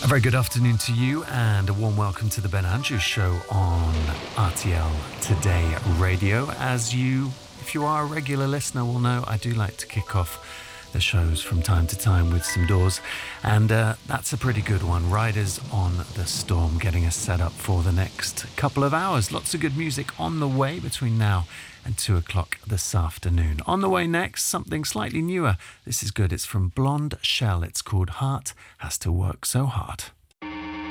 A very good afternoon to you and a warm welcome to the Ben Andrews Show on RTL Today Radio. If you are a regular listener, will know I do like to kick off the shows from time to time with some Doors, and that's a pretty good one. Riders on the Storm, getting us set up for the next couple of hours. Lots of good music on the way between now and 2 o'clock this afternoon. On the way next, something slightly newer. This is good. It's from Blonde Shell. It's called Heart Has to Work So Hard.